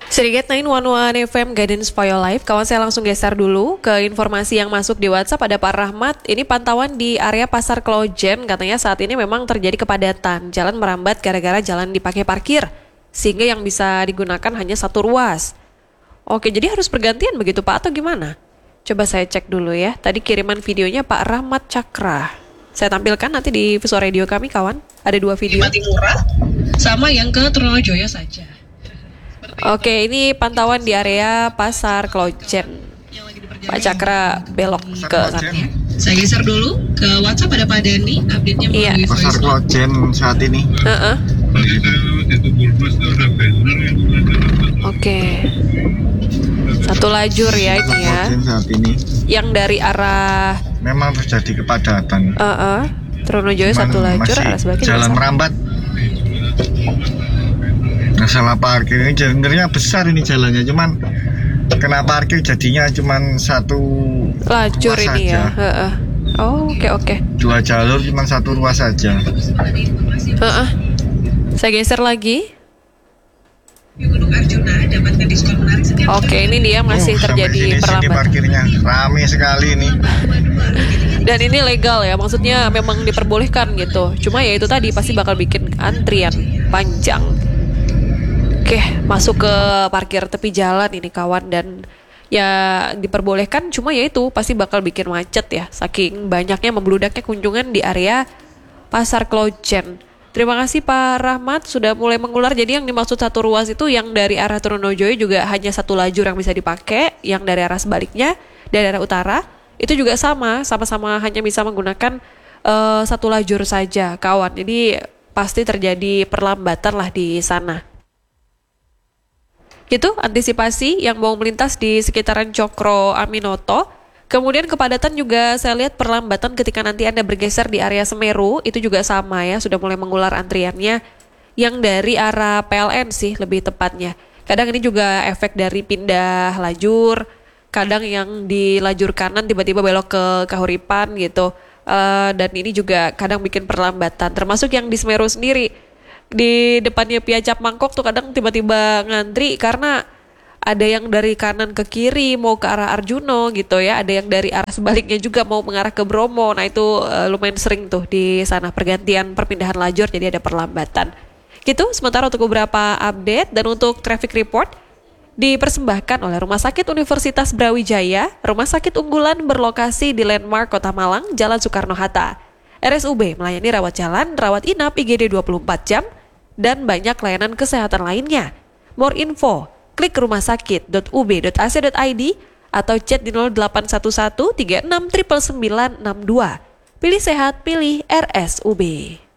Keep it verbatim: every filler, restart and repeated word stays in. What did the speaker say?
Sedikit sembilan satu satu F M Guidance for Your Life. Kawan saya langsung geser dulu ke informasi yang masuk di WhatsApp. Ada Pak Rahmat. Ini pantauan di area Pasar Klojen. Katanya saat ini memang terjadi kepadatan. Jalan merambat gara-gara jalan dipakai parkir. Sehingga yang bisa digunakan hanya satu ruas. Oke, jadi harus bergantian begitu Pak atau gimana? Coba saya cek dulu ya. Tadi kiriman videonya Pak Rahmat Cakra. Saya tampilkan nanti di visual radio kami kawan. Ada dua video. Timura sama yang ke Trunojoyo saja. Oke, ini pantauan di area Pasar Klojen. Pak Cakra belok ke sana. Saya geser dulu ke WhatsApp, ada Pak Dani, update-nya iya. Pasar Klojen saat ini. Uh-uh. Oke. Satu lajur ya ini ya. Saat ini. Yang dari arah memang terjadi kepadatan. Uh-uh. Trunojoyo satu lajur, arah sebaliknya jalan merambat. Masalah parkir ini sebenarnya besar ini jalannya, cuman kena parkir jadinya cuman satu lajur ruas ini saja. ya. Uh-uh. Oh, oke okay, oke. Okay. Dua jalur cuman satu ruas saja. Uh-uh. Saya geser lagi. Oke, ini dia masih oh, terjadi perlambatan. Parkirnya rame sekali ini. Dan ini legal ya, maksudnya memang diperbolehkan gitu. Cuma ya itu tadi pasti bakal bikin antrian panjang. Oke, masuk ke parkir tepi jalan ini kawan, dan ya diperbolehkan, cuma ya itu pasti bakal bikin macet ya, saking banyaknya membludaknya kunjungan di area Pasar Klojen. Terima kasih Pak Rahmat sudah mulai mengular. Jadi yang dimaksud satu ruas itu yang dari arah Trunojoyo juga hanya satu lajur yang bisa dipakai, yang dari arah sebaliknya dari arah utara itu juga sama, sama-sama hanya bisa menggunakan uh, satu lajur saja kawan. Jadi pasti terjadi perlambatan lah di sana. Itu antisipasi yang mau melintas di sekitaran Cokro Aminoto. Kemudian kepadatan juga saya lihat perlambatan ketika nanti Anda bergeser di area Semeru, itu juga sama ya, sudah mulai mengular antriannya yang dari arah P L N sih lebih tepatnya. Kadang ini juga efek dari pindah lajur, kadang yang di lajur kanan tiba-tiba belok ke Kahuripan gitu. Uh, dan ini juga kadang bikin perlambatan, termasuk yang di Semeru sendiri. Di depannya Piacap Mangkok tuh kadang tiba-tiba ngantri karena ada yang dari kanan ke kiri mau ke arah Arjuno gitu ya, ada yang dari arah sebaliknya juga mau mengarah ke Bromo. Nah itu uh, lumayan sering tuh di sana pergantian perpindahan lajur, jadi ada perlambatan. Gitu sementara untuk beberapa update dan untuk traffic report dipersembahkan oleh Rumah Sakit Universitas Brawijaya, rumah sakit unggulan berlokasi di Landmark Kota Malang, Jalan Soekarno-Hatta. R S U B melayani rawat jalan, rawat inap, I G D dua puluh empat jam, dan banyak layanan kesehatan lainnya. More info, klik rumah sakit dot u b dot a c dot i d atau chat di nol delapan satu satu tiga enam sembilan sembilan enam dua. Pilih sehat, pilih R S U B.